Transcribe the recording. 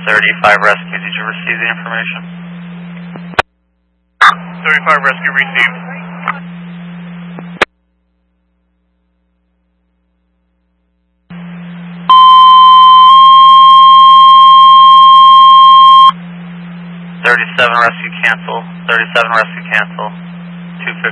35 Rescue, did you receive the information? 35 Rescue received. Rescue cancel. 37 Rescue cancel. 250.